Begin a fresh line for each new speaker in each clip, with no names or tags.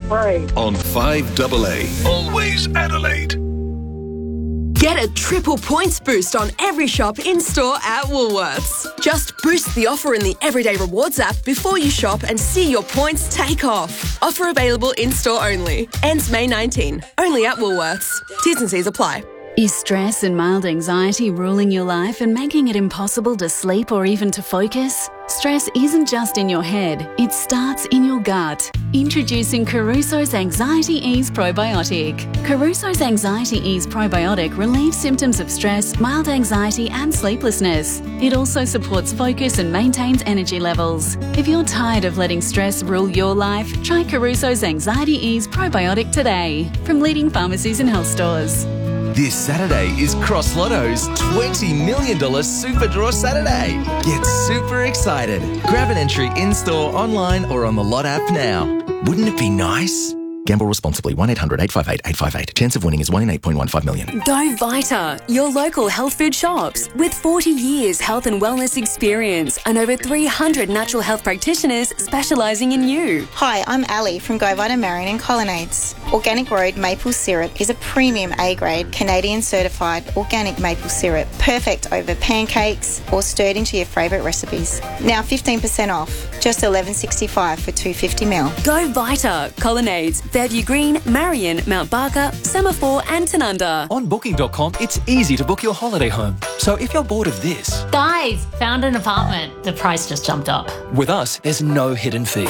free.
On 5AA. Always Adelaide.
Get a triple points boost on every shop in-store at Woolworths. Just boost the offer in the Everyday Rewards app before you shop and see your points take off. Offer available in-store only. Ends May 19. Only at Woolworths. T's and C's apply.
Is stress and mild anxiety ruling your life and making it impossible to sleep or even to focus? Stress isn't just in your head, it starts in your gut. Introducing Caruso's Anxiety Ease Probiotic. Caruso's Anxiety Ease Probiotic relieves symptoms of stress, mild anxiety and sleeplessness. It also supports focus and maintains energy levels. If you're tired of letting stress rule your life, try Caruso's Anxiety Ease Probiotic today from leading pharmacies and health stores.
This Saturday is Cross Lotto's $20 million Super Draw Saturday. Get super excited. Grab an entry in-store, online or on the Lot app now. Wouldn't it be nice? Gamble responsibly. 1-800-858-858. Chance of winning is 1 in 8.15 million.
Go Vita, your local health food shops. With 40 years health and wellness experience and over 300 natural health practitioners specialising in you.
Hi, I'm Ali from Go Vita Marion and Colonnades. Organic Road maple syrup is a premium A-grade Canadian certified organic maple syrup, perfect over pancakes or stirred into your favourite recipes. Now 15% off, just $11.65 for 250ml.
Go Vita, Colonnades, Fairview Green, Marion, Mount Barker, Semaphore and Tanunda.
On Booking.com, it's easy to book your holiday home. So if you're bored of this...
Guys, found an apartment. The price just jumped up.
With us, there's no hidden fees.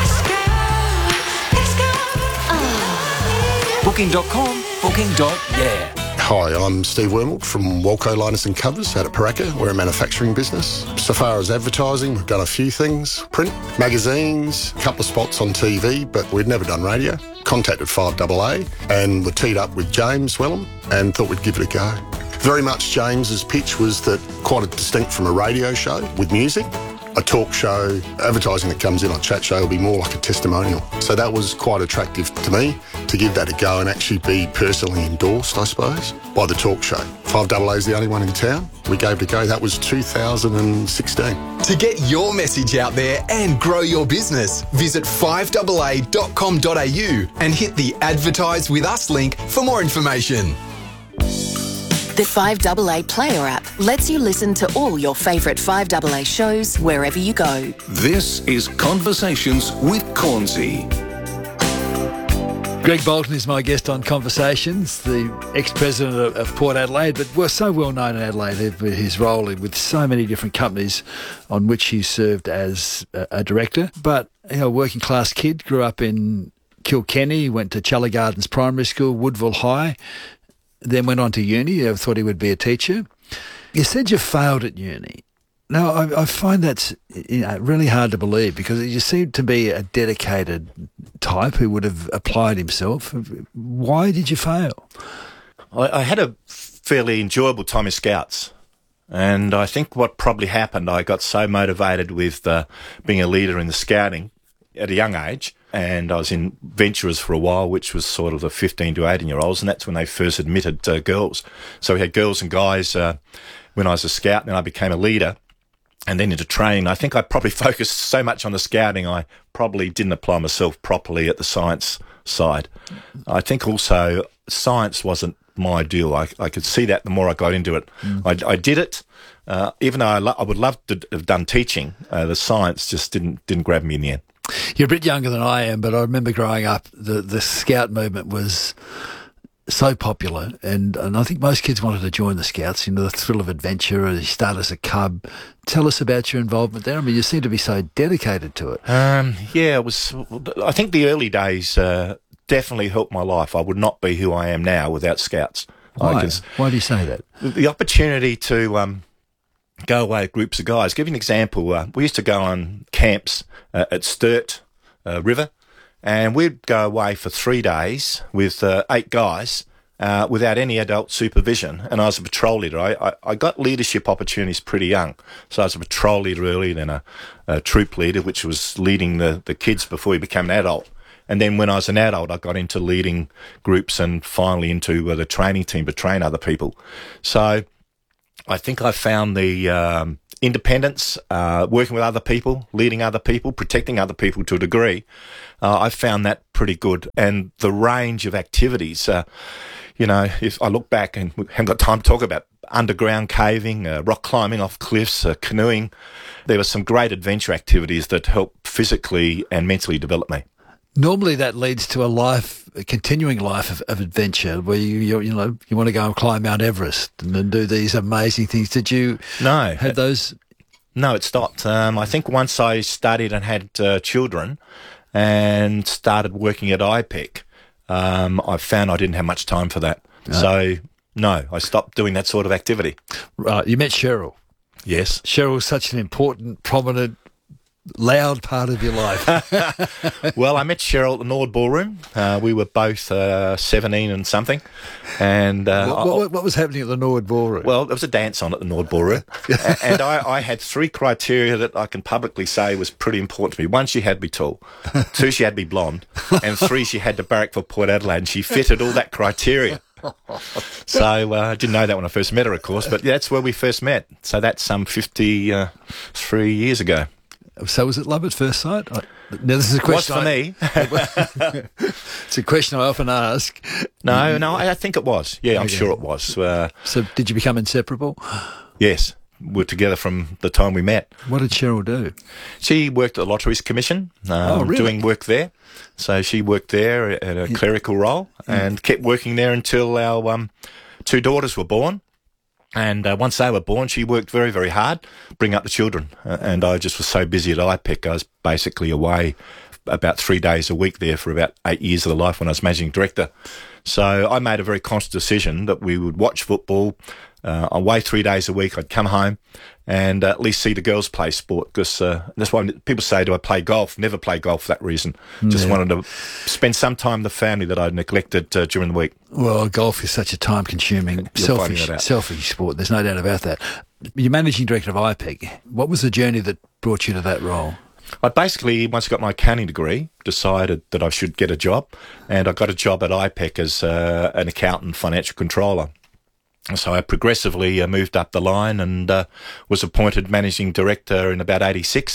Booking.com, booking.yeah.
Hi, I'm Steve Wormald from Walco Linus and Covers out at Paraka. We're a manufacturing business. So far as advertising, we've done a few things. Print, magazines, a couple of spots on TV, but we'd never done radio. Contacted 5AA and were teed up with James Wellham and thought we'd give it a go. Very much James's pitch was that quite distinct from a radio show with music. A talk show, advertising that comes in on Chat Show will be more like a testimonial. So that was quite attractive to me to give that a go and actually be personally endorsed, I suppose, by the talk show. 5AA is the only one in town. We gave it a go. That was 2016.
To get your message out there and grow your business, visit 5AA.com.au and hit the Advertise With Us link for more information.
The 5AA Player app lets you listen to all your favourite 5AA shows wherever you go.
This is Conversations with Cornsey.
Greg Bolton is my guest on Conversations, the ex-president of Port Adelaide, but was so well known in Adelaide for his role with so many different companies on which he served as a director. But, you know, a working class kid, grew up in Kilkenny, went to Challa Gardens Primary School, Woodville High, then went on to uni. I thought he would be a teacher. You said you failed at uni. Now, I find that's really hard to believe because you seem to be a dedicated type who would have applied himself. Why did you fail?
I had a fairly enjoyable time as Scouts. And I think what probably happened, I got so motivated with being a leader in the Scouting at a young age. And I was in Venturers for a while, which was sort of the 15 to 18-year-olds, and that's when they first admitted girls. So we had girls and guys when I was a Scout, and then I became a leader, and then into training. I think I probably focused so much on the Scouting, I probably didn't apply myself properly at the science side. I think also science wasn't my deal. I could see that the more I got into it. I did it, even though I would love to have done teaching. The science just didn't grab me in the end.
You're a bit younger than I am, but I remember growing up, the Scout movement was so popular, and I think most kids wanted to join the Scouts, you know, the thrill of adventure, or you start as a cub. Tell us about your involvement there. I mean, you seem to be so dedicated to it.
Yeah, it was. I think the early days definitely helped my life. I would not be who I am now without Scouts.
Why? Why do you say that?
The opportunity to go away with groups of guys. Give you an example. We used to go on camps at Sturt River, and we'd go away for 3 days with 8 guys without any adult supervision. And I was a patrol leader. I got leadership opportunities pretty young. So I was a patrol leader early, then a troop leader, which was leading the kids before you became an adult. And then when I was an adult, I got into leading groups and finally into the training team to train other people. So I think I found the independence, working with other people, leading other people, protecting other people to a degree. I found that pretty good. And the range of activities, if I look back, and we haven't got time to talk about underground caving, rock climbing off cliffs, canoeing, there were some great adventure activities that helped physically and mentally develop me.
Normally that leads to a continuing life of adventure where you want to go and climb Mount Everest and then do these amazing things. Did you have those?
No, it stopped. I think once I studied and had children and started working at IPEC, I found I didn't have much time for that. No. So, no, I stopped doing that sort of activity.
Right. You met Cheryl.
Yes.
Cheryl's such an important, prominent, loud part of your life.
Well, I met Cheryl at the Nord Ballroom. We were both 17 and something. And
what was happening at the Nord Ballroom?
Well, there was a dance on at the Nord Ballroom. And I had 3 criteria that I can publicly say was pretty important to me. 1, she had to be tall. 2, she had to be blonde. And 3, she had to barrack for Port Adelaide. And she fitted all that criteria. So I didn't know that when I first met her, of course. But that's where we first met. So that's some 53 years ago.
So was it love at first sight? Now this is a question.
For me.
It's a question I often ask.
No, I think it was. Yeah, I'm sure it was.
So did you become inseparable?
Yes. We're together from the time we met.
What did Cheryl do?
She worked at the Lotteries Commission,
really?
doing work there. So she worked there at a clerical role and kept working there until our 2 daughters were born. And once they were born, she worked very, very hard, bring up the children. And I just was so busy at IPEC, I was basically away about 3 days a week there for about 8 years of the life when I was managing director. So I made a very conscious decision that we would watch football. Away 3 days a week, I'd come home and at least see the girls play sport, because that's why people say, do I play golf? Never play golf for that reason. Just wanted to spend some time with the family that I'd neglected during the week.
Well, golf is such a time-consuming, selfish sport. There's no doubt about that. You're managing director of IPEC. What was the journey that brought you to that role?
I basically, once I got my accounting degree, decided that I should get a job, and I got a job at IPEC as an accountant, financial controller. So I progressively moved up the line and was appointed managing director in about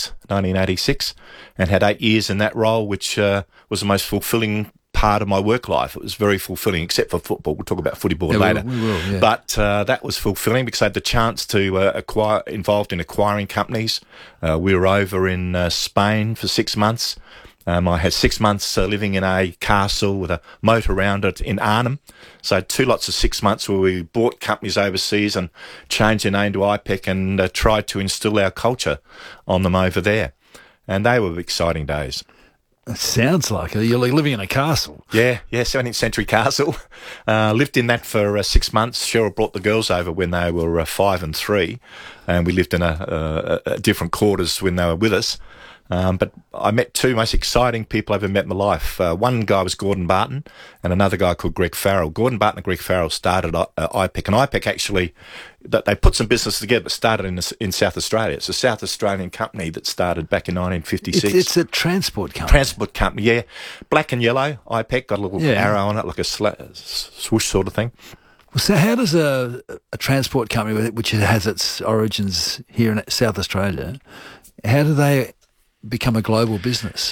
1986, and had 8 years in that role, which was the most fulfilling part of my work life. It was very fulfilling, except for football. We'll talk about footy board later.
We will, yeah.
But that was fulfilling because I had the chance to involved in acquiring companies. We were over in Spain for 6 months. I had 6 months living in a castle with a moat around it in Arnhem. So 2 lots of 6 months where we bought companies overseas and changed their name to IPEC and tried to instill our culture on them over there. And they were exciting days.
It sounds like it. You're living in a castle.
Yeah, 17th century castle. Lived in that for 6 months. Cheryl brought the girls over when they were 5 and 3, and we lived in a different quarters when they were with us. But I met 2 most exciting people I've ever met in my life. One guy was Gordon Barton and another guy called Greg Farrell. Gordon Barton and Greg Farrell started IPEC, and IPEC actually, they put some business together but started in South Australia. It's a South Australian company that started back in 1956.
It's a transport company.
Transport company, yeah. Black and yellow, IPEC, got a little arrow on it, like a swoosh sort of thing.
So how does a transport company, which has its origins here in South Australia, how do they become a global business?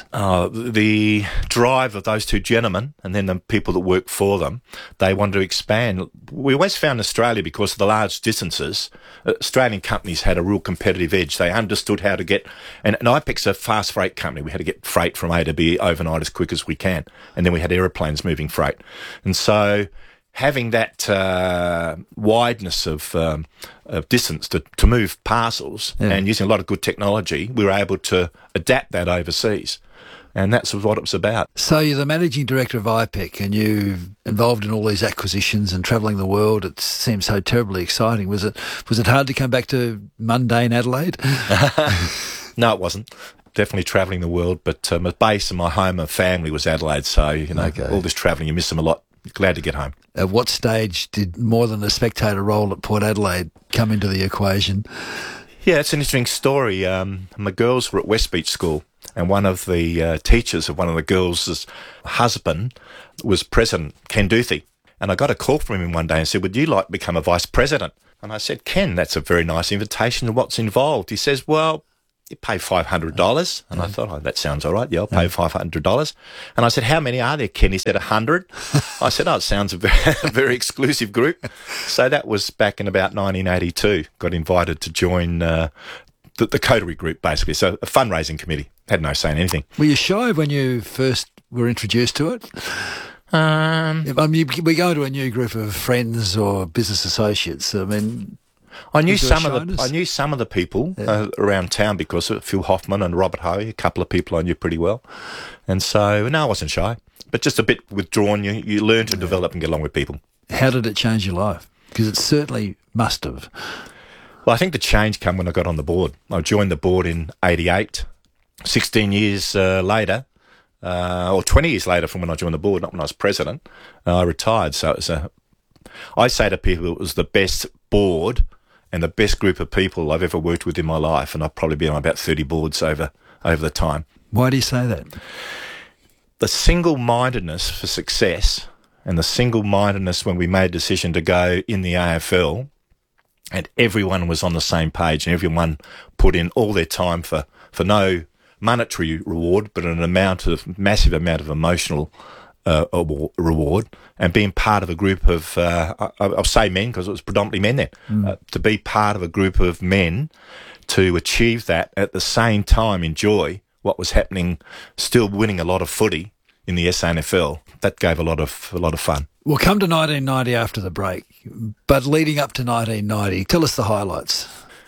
The drive of those 2 gentlemen and then the people that work for them, they wanted to expand. We always found in Australia, because of the large distances, Australian companies had a real competitive edge. They understood how to get, and IPEC's a fast freight company. We had to get freight from A to B overnight as quick as we can. And then we had aeroplanes moving freight. And so having that wideness of distance to move parcels and using a lot of good technology, we were able to adapt that overseas. And that's what it was about.
So you're the managing director of IPEC and you're involved in all these acquisitions and travelling the world. It seems so terribly exciting. Was it hard to come back to mundane Adelaide?
No, it wasn't. Definitely travelling the world, but my base and my home and family was Adelaide. So, all this travelling, you miss them a lot. Glad to get home.
At what stage did more than a spectator role at Port Adelaide come into the equation?
Yeah, it's an interesting story. My girls were at West Beach School, and one of the teachers of one of the girls' husband was President Ken Duthie. And I got a call from him one day and said, would you like to become a vice president? And I said, Ken, that's a very nice invitation. What's involved? He says, well, you pay $500. And I thought, that sounds all right. Yeah, I'll pay $500. And I said, how many are there, Ken? He said, 100. I said, it sounds a very exclusive group. So that was back in about 1982. Got invited to join the Coterie Group, basically. So a fundraising committee. Had no say in anything.
Were you shy when you first were introduced to it? We go to a new group of friends or business associates. I mean,
I knew some of the people around town because of Phil Hoffman and Robert Hoey, a couple of people I knew pretty well, and so no, I wasn't shy, but just a bit withdrawn. You learn to develop and get along with people.
How did it change your life? Because it certainly must have.
Well, I think the change came when I got on the board. I joined the board in '88. 16 years later. Or 20 years later from when I joined the board, not when I was president, I retired. So I say to people it was the best board and the best group of people I've ever worked with in my life, and I've probably been on about 30 boards over the time.
Why do you say that?
The single-mindedness for success and the single-mindedness when we made a decision to go in the AFL, and everyone was on the same page and everyone put in all their time for no monetary reward, but an massive amount of emotional reward, and being part of a group of, I'll say men because it was predominantly men then, to be part of a group of men to achieve that at the same time enjoy what was happening, still winning a lot of footy in the SANFL. That gave a lot of fun.
We'll come to 1990 after the break, but leading up to 1990, tell us the highlights.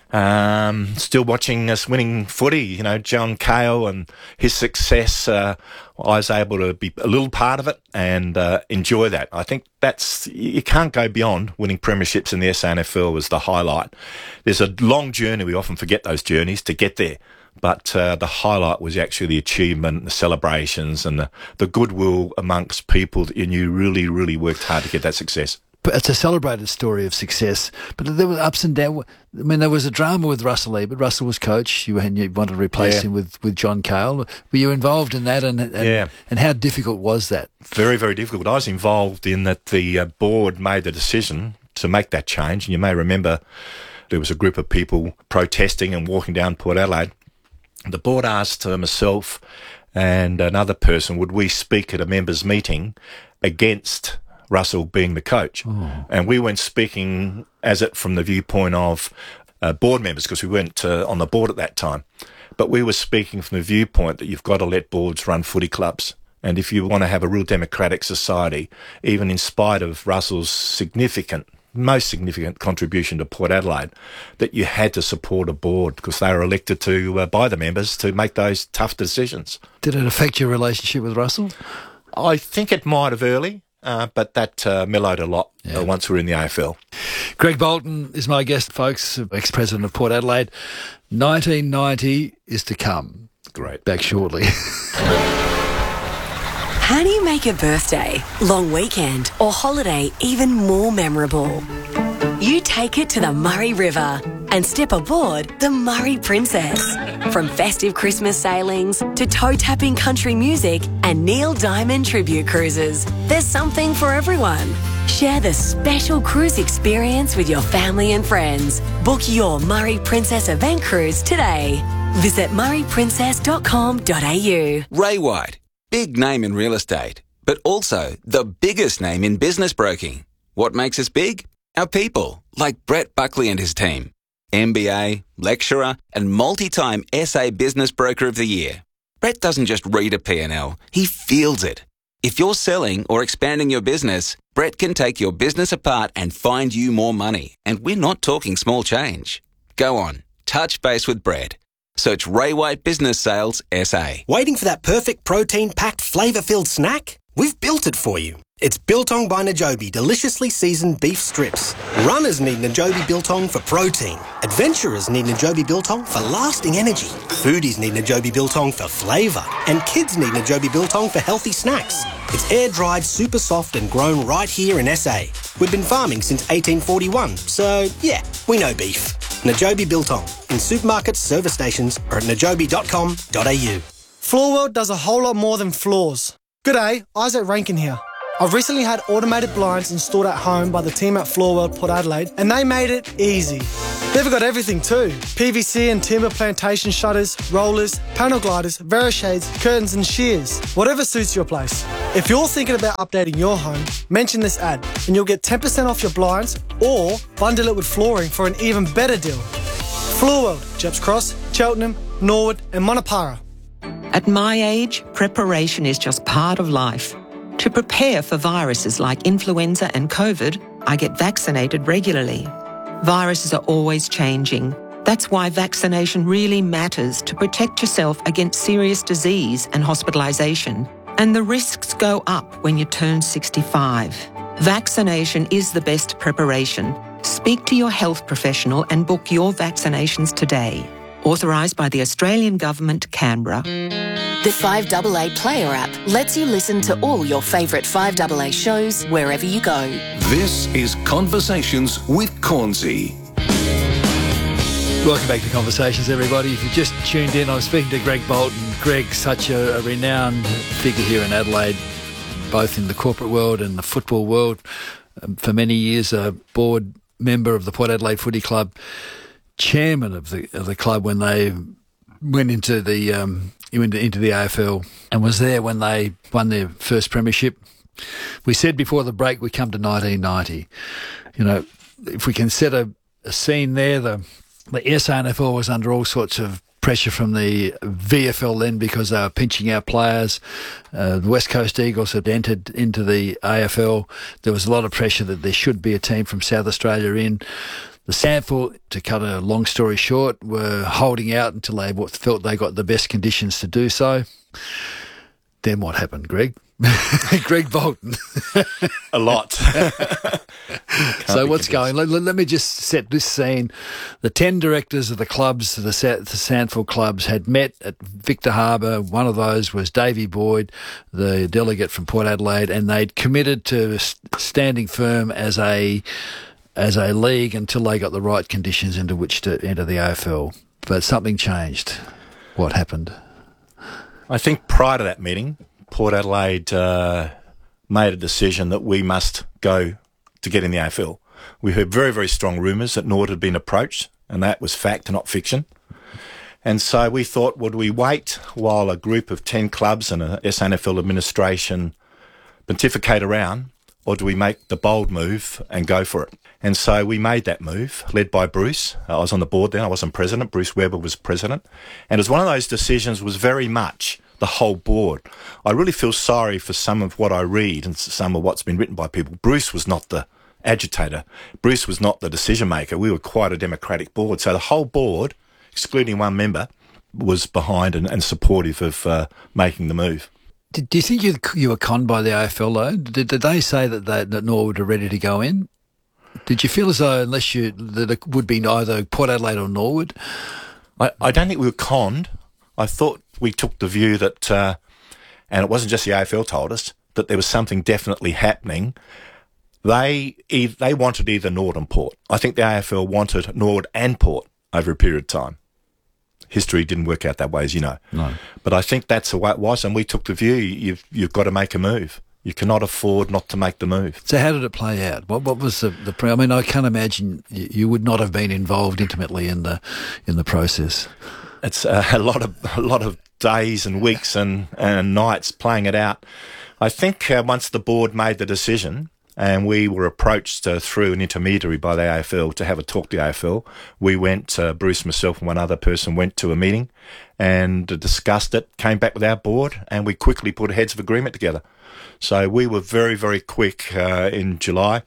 Still watching us winning footy, you know, John Cale and his success. I was able to be a little part of it and enjoy that. I think you can't go beyond winning premierships in the SANFL was the highlight. There's a long journey. We often forget those journeys to get there. But the highlight was actually the achievement, the celebrations and the goodwill amongst people that you knew really, really worked hard to get that success.
It's a celebrated story of success, but there were ups and downs. I mean, there was a drama with Russell Lee, but Russell was coach. You wanted to replace him with John Cale. Were you involved in that? And how difficult was that?
Very, very difficult. I was involved in that the board made the decision to make that change. And you may remember there was a group of people protesting and walking down Port Adelaide. The board asked myself and another person, would we speak at a members' meeting against Russell being the coach. And we weren't speaking from the viewpoint of board members because we weren't on the board at that time. But we were speaking from the viewpoint that you've got to let boards run footy clubs. And if you want to have a real democratic society, even in spite of Russell's most significant contribution to Port Adelaide, that you had to support a board because they were elected by the members to make those tough decisions.
Did it affect your relationship with Russell?
I think it might have early. But that mellowed a lot once we were in the AFL.
Greg Bolton is my guest, folks, ex-president of Port Adelaide. 1990 is to come.
Great.
Back shortly.
How do you make a birthday, long weekend or holiday even more memorable? You take it to the Murray River and step aboard the Murray Princess. From festive Christmas sailings to toe-tapping country music and Neil Diamond tribute cruises, there's something for everyone. Share the special cruise experience with your family and friends. Book your Murray Princess event cruise today. Visit murrayprincess.com.au.
Ray White, big name in real estate, but also the biggest name in business broking. What makes us big? Our people, like Brett Buckley and his team. MBA, lecturer, and multi-time SA Business Broker of the Year. Brett doesn't just read a P&L, he feels it. If you're selling or expanding your business, Brett can take your business apart and find you more money. And we're not talking small change. Go on, touch base with Brett. Search Ray White Business Sales SA.
Waiting for that perfect protein-packed, flavour-filled snack? We've built it for you. It's Biltong by Najobi deliciously seasoned beef strips. Runners need Najobi Biltong for protein. Adventurers need Najobi Biltong for lasting energy. Foodies need Najobi Biltong for flavour. And kids need Najobi Biltong for healthy snacks. It's air-dried, super soft and grown right here in SA. We've been farming since 1841, so yeah, we know beef. Najobi Biltong in supermarkets, service stations or at najobi.com.au.
Floor World does a whole lot more than floors. G'day, Isaac Rankin here. I've recently had automated blinds installed at home by the team at Floorworld Port Adelaide, and they made it easy. They've got everything too. PVC and timber plantation shutters, rollers, panel gliders, Verishades, curtains and shears. Whatever suits your place. If you're thinking about updating your home, mention this ad and you'll get 10% off your blinds or bundle it with flooring for an even better deal. Floorworld, Jeps Cross, Cheltenham, Norwood and Monopara.
At my age, preparation is just part of life. To prepare for viruses like influenza and COVID, I get vaccinated regularly. Viruses are always changing. That's why vaccination really matters to protect yourself against serious disease and hospitalisation. And the risks go up when you turn 65. Vaccination is the best preparation. Speak to your health professional and book your vaccinations today. Authorised by the Australian Government, Canberra.
The 5AA Player app lets you listen to all your favourite 5AA shows wherever you go.
This is Conversations with Cornsey.
Welcome back to Conversations, everybody. If you just tuned in, I was speaking to Greg Bolton. Greg's such a renowned figure here in Adelaide, both in the corporate world and the football world. For many years, a board member of the Port Adelaide Footy Club, chairman of the club when they went into the AFL, and was there when they won their first premiership. We said before the break we come to 1990. You know, if we can set a scene there, the SANFL was under all sorts of pressure from the VFL then because they were pinching out players. The West Coast Eagles had entered into the AFL. There was a lot of pressure that there should be a team from South Australia in. The SANFL, to cut a long story short, were holding out until they felt they got the best conditions to do so. Then what happened, Greg? Greg Bolton.
A lot.
So what's going on? Let me just set this scene. The 10 directors of the clubs, the SANFL clubs, had met at Victor Harbour. One of those was Davey Boyd, the delegate from Port Adelaide, and they'd committed to standing firm as a league until they got the right conditions into which to enter the AFL. But something changed. What happened?
I think prior to that meeting, Port Adelaide made a decision that we must go to get in the AFL. We heard very, very strong rumours that Nord had been approached, and that was fact, not fiction. And so we thought, would we wait while a group of 10 clubs and a SANFL administration pontificate around, or do we make the bold move and go for it? And so we made that move, led by Bruce. I was on the board then, I wasn't president. Bruce Weber was president. And it was one of those decisions was very much the whole board. I really feel sorry for some of what I read and some of what's been written by people. Bruce was not the agitator. Bruce was not the decision maker. We were quite a democratic board. So the whole board, excluding one member, was behind and supportive of making the move.
Do you think you were conned by the AFL though? Did they say that Norwood were ready to go in? Did you feel as though that it would be either Port Adelaide or Norwood?
I don't think we were conned. I thought we took the view that, and it wasn't just the AFL told us, that there was something definitely happening. They wanted either Norwood and Port. I think the AFL wanted Norwood and Port over a period of time. History didn't work out that way, as you know.
No.
But I think that's the way it was, and we took the view, you've got to make a move. You cannot afford not to make the move.
So how did it play out? What was the I mean, I can't imagine you would not have been involved intimately in the process.
It's a lot of days and weeks and nights playing it out. I think once the board made the decision and we were approached through an intermediary by the AFL to have a talk to the AFL, we went, Bruce, myself and one other person went to a meeting and discussed it, came back with our board, and we quickly put a heads of agreement together. So we were very, very quick in July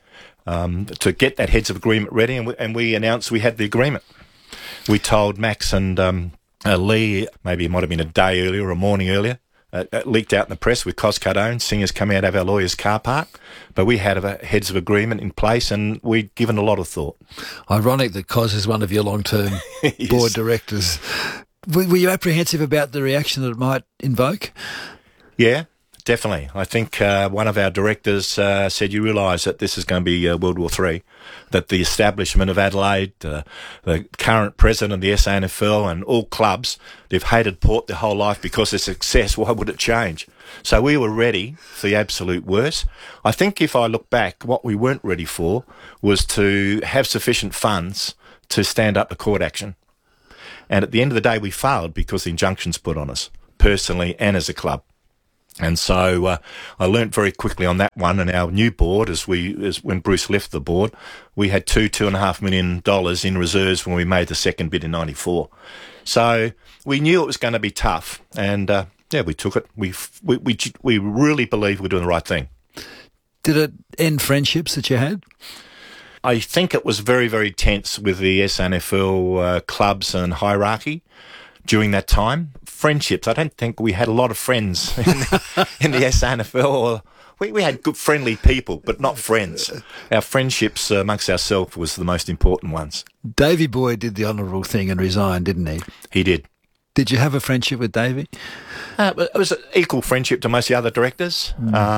to get that heads of agreement ready, and we announced we had the agreement. We told Max and Lee, maybe it might have been a day earlier or a morning earlier, it leaked out in the press with Coscardone, singers coming out of our lawyer's car park, but we had a heads of agreement in place and we'd given a lot of thought.
Ironic that Cos is one of your long-term
Yes.
board directors. Were you apprehensive about the reaction that it might invoke?
Yeah, definitely. I think one of our directors said, you realise that this is going to be World War III, that the establishment of Adelaide, the current president of the SANFL and all clubs, they've hated Port their whole life because of success. Why would it change? So we were ready for the absolute worst. I think if I look back, what we weren't ready for was to have sufficient funds to stand up to court action. And at the end of the day, we failed because the injunctions put on us, personally and as a club. And so I learnt very quickly on that one. And our new board, when Bruce left the board, we had $2.5 million in reserves when we made the second bid in '94. So we knew it was going to be tough, and we took it. We really believed we were doing the right thing.
Did it end friendships that you had?
I think it was very, very tense with the SANFL clubs and hierarchy during that time. Friendships, I don't think we had a lot of friends in the SANFL. We had good, friendly people, but not friends. Our friendships amongst ourselves was the most important ones.
Davey Boy did the honourable thing and resigned, didn't he?
He did.
Did you have a friendship with Davey?
It was an equal friendship to most of the other directors.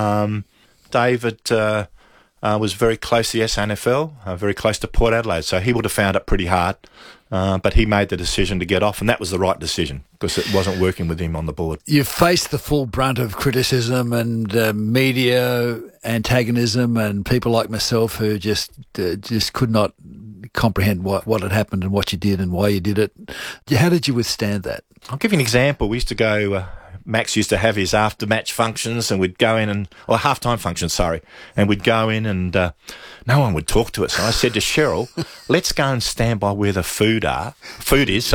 David was very close to the SANFL, very close to Port Adelaide, so he would have found it pretty hard. But he made the decision to get off, and that was the right decision because it wasn't working with him on the board.
You faced the full brunt of criticism and media antagonism and people like myself who just could not comprehend what had happened and what you did and why you did it. How did you withstand that?
I'll give you an example. We used to go... Max used to have his after-match functions, and we'd go in or half-time functions, and we'd go in and no one would talk to us. And I said to Cheryl, let's go and stand by where the food is,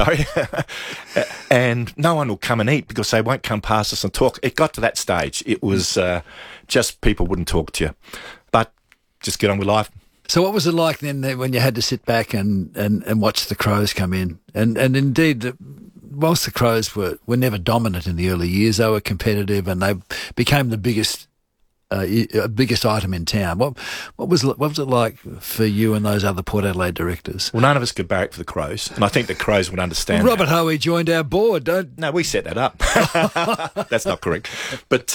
and no one will come and eat because they won't come past us and talk. It got to that stage. It was just people wouldn't talk to you. But just get on with life.
So what was it like then when you had to sit back and watch the Crows come in? And indeed... whilst the Crows were never dominant in the early years, they were competitive and they became the biggest item in town. What was it like for you and those other Port Adelaide directors?
Well, none of us could barrack for the Crows, and I think the Crows would understand.
Robert Hoey joined our board.
No, we set that up. That's not correct. But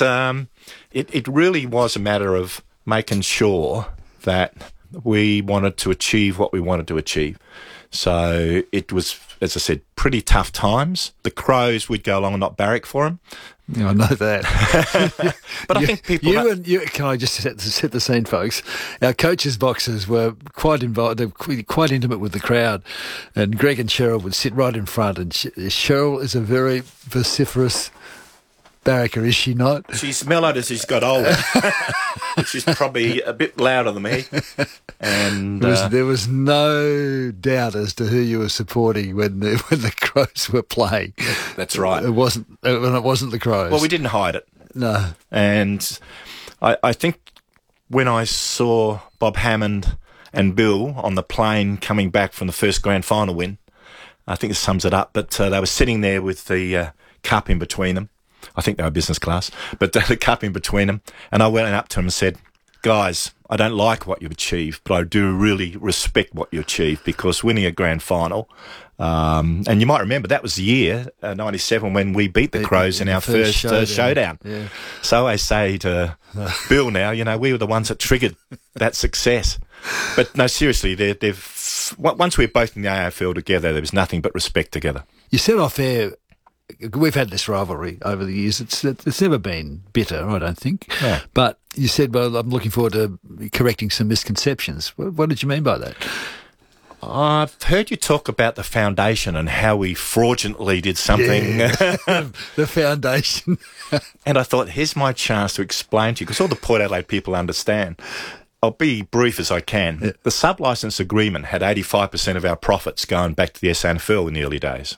it really was a matter of making sure that we wanted to achieve what we wanted to achieve. So it was, as I said, pretty tough times. The Crows, we'd go along and not barrack for them.
Yeah, I know that.
But I think people...
Can I just set the scene, folks? Our coaches' boxes were quite involved. They were quite intimate with the crowd. And Greg and Cheryl would sit right in front. And Cheryl is a very vociferous barracker, is she not?
She's mellowed as she's got older. She's probably a bit louder than me. And
there was no doubt as to who you were supporting when the Crows were playing.
That's right.
It wasn't the Crows.
Well, we didn't hide it.
No.
And I think when I saw Bob Hammond and Bill on the plane coming back from the first grand final win, I think it sums it up, but they were sitting there with the cup in between them. I think they were business class, but the cup in between them. And I went up to them and said, guys, I don't like what you've achieved, but I do really respect what you achieved because winning a grand final, and you might remember that was the year, 97, when we beat the Crows in our first showdown.
Yeah.
So I say to Bill now, we were the ones that triggered that success. But no, seriously, once we were both in the AFL together, there was nothing but respect together.
You said off air, we've had this rivalry over the years. It's never been bitter, I don't think.
Yeah.
But you said, well, I'm looking forward to correcting some misconceptions. What did you mean by that?
I've heard you talk about the foundation and how we fraudulently did something.
Yeah. The foundation.
And I thought, here's my chance to explain to you, because all the Port Adelaide people understand. I'll be brief as I can. Yeah. The sub-licence agreement had 85% of our profits going back to the SANFL in the early days.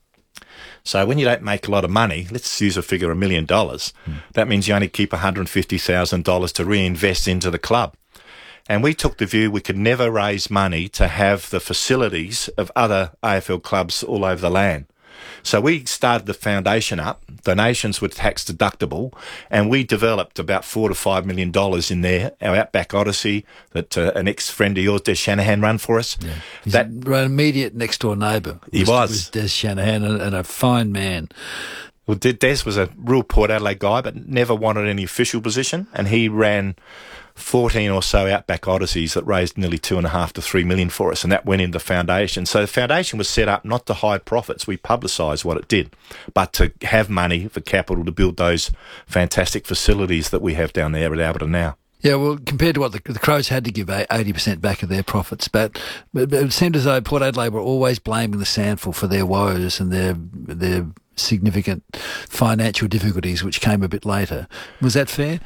So when you don't make a lot of money, let's use a figure $1 million, that means you only keep $150,000 to reinvest into the club. And we took the view we could never raise money to have the facilities of other AFL clubs all over the land. So we started the foundation up. Donations were tax deductible, and we developed about $4 to $5 million in there. Our Outback Odyssey that an ex-friend of yours, Des Shanahan, ran for us.
Yeah. He's an immediate next-door neighbour.
He was
Des Shanahan, and a fine man.
Well, Des was a real Port Adelaide guy, but never wanted any official position, and he ran 14 or so Outback Odysseys that raised nearly $2.5 to $3 million for us, and that went into the foundation. So the foundation was set up not to hide profits. We publicised what it did, but to have money for capital to build those fantastic facilities that we have down there at Alberton now.
Yeah, well, compared to what the Crows had to give 80% back of their profits, but it seemed as though Port Adelaide were always blaming the SANFL for their woes and their significant financial difficulties, which came a bit later. Was that fair?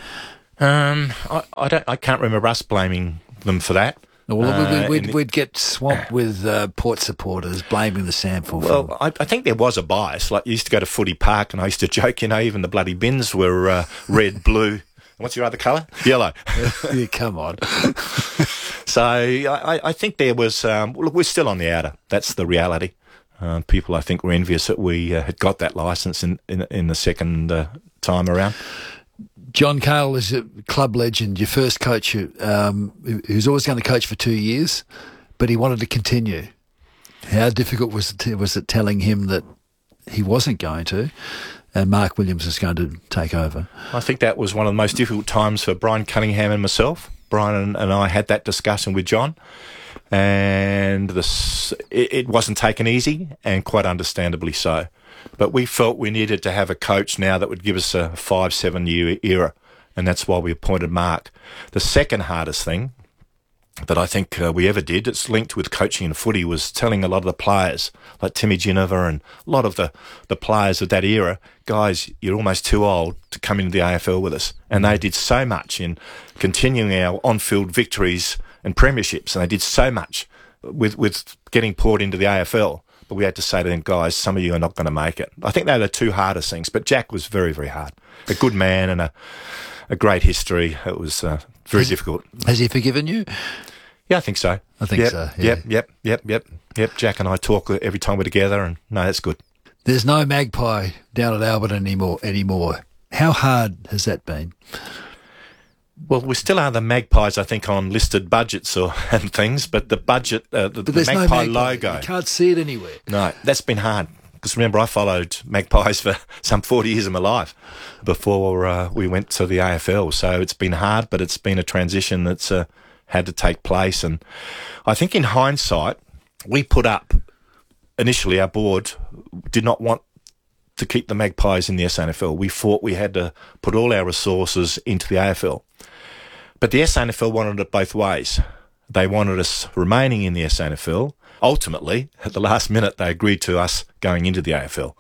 I can't remember us blaming them for that.
Well, we'd get swamped with Port supporters blaming the SANFL.
Well, I think there was a bias. Like, you used to go to Footy Park, and I used to joke, even the bloody bins were red, blue. What's your other colour? Yellow.
Yeah, come on.
So I think there was... look, we're still on the outer. That's the reality. People, I think, were envious that we had got that licence in the second time around.
John Cale is a club legend, your first coach who's always going to coach for 2 years, but he wanted to continue. How difficult was it telling him that he wasn't going to, and Mark Williams was going to take over?
I think that was one of the most difficult times for Brian Cunningham and myself. Brian and I had that discussion with John, and it wasn't taken easy, and quite understandably so. But we felt we needed to have a coach now that would give us a 5-7 year era, and that's why we appointed Mark. The second hardest thing that I think we ever did, it's linked with coaching in footy, was telling a lot of the players, like Timmy Ginniver and a lot of the players of that era, guys, you're almost too old to come into the AFL with us. And they did so much in continuing our on-field victories and premierships, and they did so much with getting Port into the AFL. But we had to say to them, guys, some of you are not going to make it. I think they're the two hardest things. But Jack was very, very hard. A good man and a great history. It was very difficult.
Has he forgiven you?
Yeah, I think so.
I think so. Yeah.
Yep. Jack and I talk every time we're together, and no, that's good.
There's no Magpie down at Alberton anymore. How hard has that been?
Well, we still are the Magpies, I think, on listed budgets and things, but the budget, the Magpie logo...
You can't see it anywhere.
No, that's been hard. Because remember, I followed Magpies for some 40 years of my life before we went to the AFL. So it's been hard, but it's been a transition that's had to take place. And I think in hindsight, we put up, initially our board did not want to keep the Magpies in the SANFL. We thought we had to put all our resources into the AFL. But the SANFL wanted it both ways. They wanted us remaining in the SANFL. Ultimately, at the last minute, they agreed to us going into the AFL.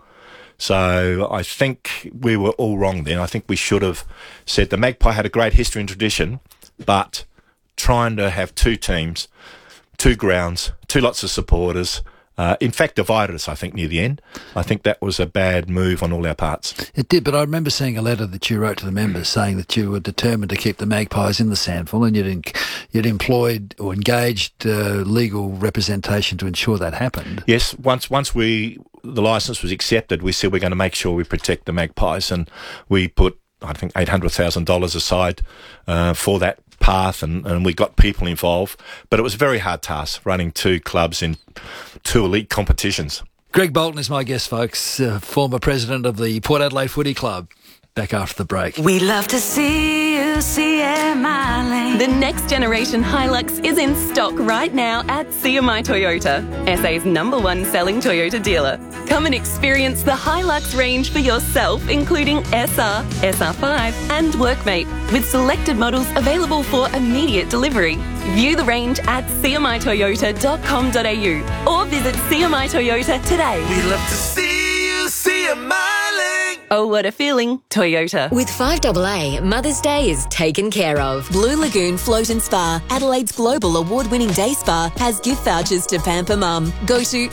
So I think we were all wrong then. I think we should have said the Magpie had a great history and tradition, but trying to have two teams, two grounds, two lots of supporters, in fact, divided us, I think, near the end. I think that was a bad move on all our parts.
It did, but I remember seeing a letter that you wrote to the members saying that you were determined to keep the Magpies in the SANFL, and you'd employed or engaged legal representation to ensure that happened.
Yes, once the licence was accepted, we said we're going to make sure we protect the Magpies, and we put, I think, $800,000 aside for that path, and we got people involved. But it was a very hard task running two clubs in two elite competitions.
Greg Bolton is my guest, folks, former president of the Port Adelaide Footy Club. Back after the break.
We love to see you, CMI.
The next generation Hilux is in stock right now at CMI Toyota, SA's #1 selling Toyota dealer. Come and experience the Hilux range for yourself, including SR, SR5 and Workmate, with selected models available for immediate delivery. View the range at cmitoyota.com.au or visit CMI Toyota today.
We love to see you, CMI.
Oh, what a feeling, Toyota.
With 5AA, Mother's Day is taken care of. Blue Lagoon Float and Spa, Adelaide's global award-winning day spa, has gift vouchers to pamper mum. Go to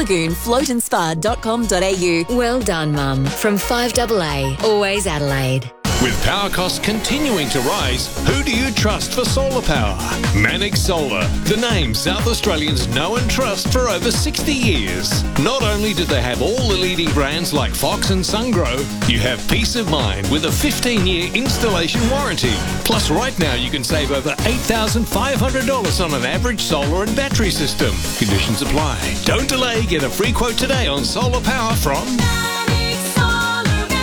bluelagoonfloatandspa.com.au. Well done, mum. From 5AA, always Adelaide.
With power costs continuing to rise, who do you trust for solar power? Manix Solar, the name South Australians know and trust for over 60 years. Not only do they have all the leading brands like Fox and SunGrow, you have peace of mind with a 15-year installation warranty. Plus, right now you can save over $8,500 on an average solar and battery system. Conditions apply. Don't delay. Get a free quote today on solar power from...
Manix Solar.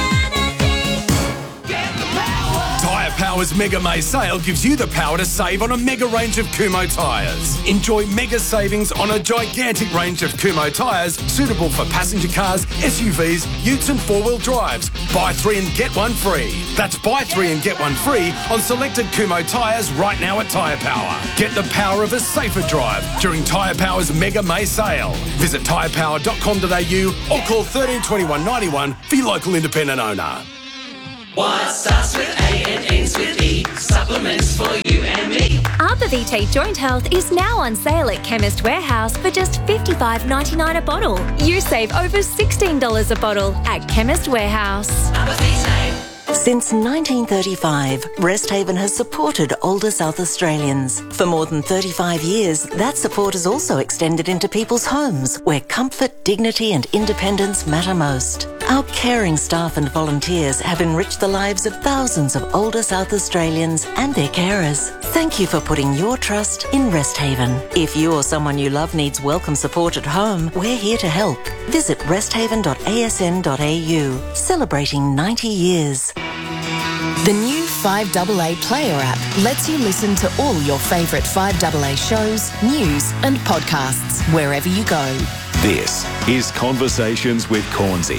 Power's Mega May sale gives you the power to save on a mega range of Kumho tyres. Enjoy mega savings on a gigantic range of Kumho tyres suitable for passenger cars, SUVs, utes and four-wheel drives. Buy 3 and get 1 free. That's buy 3 and get 1 free on selected Kumho tyres right now at Tyre Power. Get the power of a safer drive during Tyre Power's Mega May sale. Visit tyrepower.com.au or call 13 21 91 for your local independent owner.
What starts with A and ends with E? Supplements for you and me.
Arbor Vitae Joint Health is now on sale at Chemist Warehouse for just $55.99 a bottle. You save over $16 a bottle at Chemist Warehouse.
Arbor Vitae.
Since 1935, Resthaven has supported older South Australians. For more than 35 years, that support has also extended into people's homes, where comfort, dignity and independence matter most. Our caring staff and volunteers have enriched the lives of thousands of older South Australians and their carers. Thank you for putting your trust in Resthaven. If you or someone you love needs welcome support at home, we're here to help. Visit resthaven.asn.au, celebrating 90 years.
The new 5AA Player app lets you listen to all your favourite 5AA shows, news and podcasts wherever you go.
This is Conversations with Cornsey.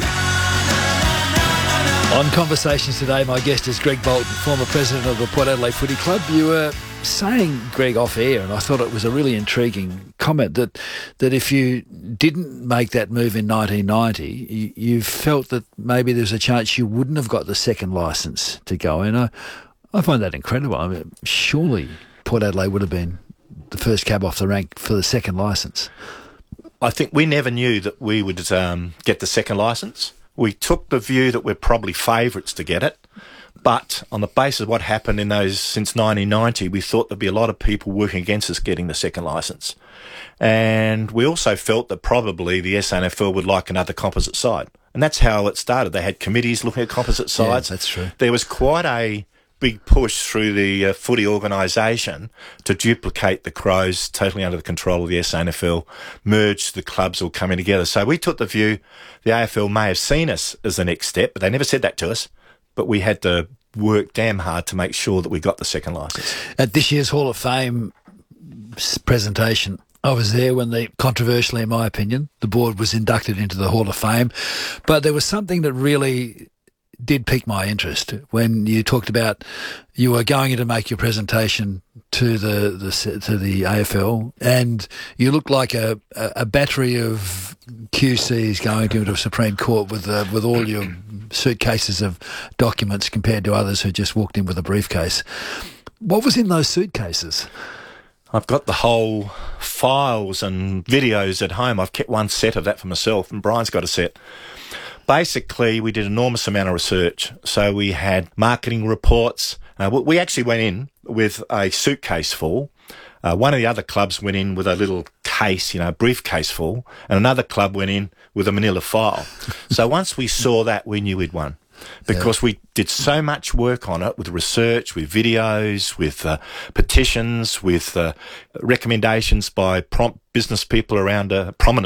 On Conversations today, my guest is Greg Bolton, former president of the Port Adelaide Footy Club. You were saying, Greg, off air, and I thought it was a really intriguing comment, that if you didn't make that move in 1990, you felt that maybe there's a chance you wouldn't have got the second licence to go in. I find that incredible. I mean, surely Port Adelaide would have been the first cab off the rank for the second licence.
I think we never knew that we would get the second licence. We took the view that we're probably favourites to get it. But on the basis of what happened in those since 1990, we thought there'd be a lot of people working against us getting the second licence. And we also felt that probably the SANFL would like another composite side. And that's how it started. They had committees looking at composite sides.
Yeah, that's true.
There was quite a big push through the footy organisation to duplicate the Crows totally under the control of the SANFL, merge the clubs all coming together. So we took the view the AFL may have seen us as the next step, but they never said that to us. But we had to work damn hard to make sure that we got the second licence.
At this year's Hall of Fame presentation, I was there when controversially, in my opinion, the board was inducted into the Hall of Fame. But there was something that really did pique my interest when you talked about you were going in to make your presentation to the AFL, and you looked like a battery of QCs going into a Supreme Court with all your suitcases of documents compared to others who just walked in with a briefcase. What was in those suitcases?
I've got the whole files and videos at home. I've kept one set of that for myself, and Brian's got a set. Basically, we did an enormous amount of research. So we had marketing reports. We actually went in with a suitcase full. One of the other clubs went in with a little case, briefcase full, and another club went in with a manila file. So once we saw that, we knew we'd won. Because we did so much work on it with research, with videos, with petitions, with recommendations by prominent business people around